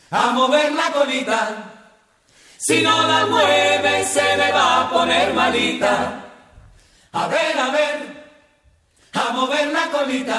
a mover la colita. Si no la mueve se le va a poner malita. A ver, a mover la colita.